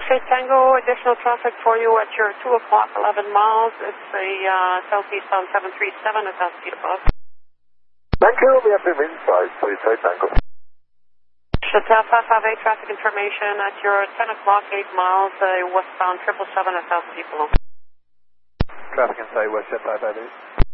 State Tango, additional traffic for you at your 2 o'clock, 11 miles. It's a southeastbound 737 at that speed above. Thank you, we have been inside, please say Tango. Chatel 558 traffic information at your 10 o'clock, 8 miles, westbound 777 at that speed below. Traffic inside West Jet 558.